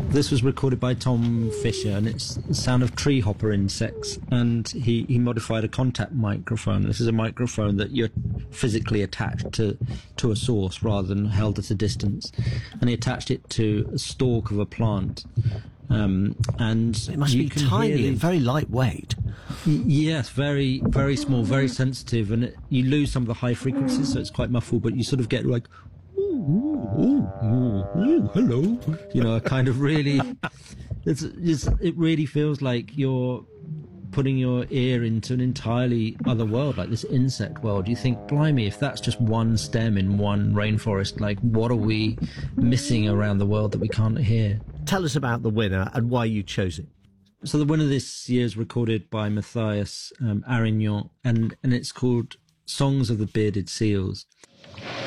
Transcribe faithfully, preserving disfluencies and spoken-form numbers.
This was recorded by Tom Fisher, and it's the sound of tree hopper insects. And he, he modified a contact microphone. This is a microphone that you're physically attached to, to a source rather than held at a distance. And he attached it to a stalk of a plant. Um, and it must be tiny and very lightweight. Y- yes, very, very small, very sensitive. And it, you lose some of the high frequencies, so it's quite muffled, but you sort of get like, ooh, ooh, ooh, ooh, hello. You know, a kind of really, it's, it's, it really feels like you're putting your ear into an entirely other world, like this insect world. You think, blimey, if that's just one stem in one rainforest, like what are we missing around the world that we can't hear? Tell us about the winner and why you chose it. So the winner this year is recorded by Matthias um, Arignon, and, and it's called Songs of the Bearded Seals.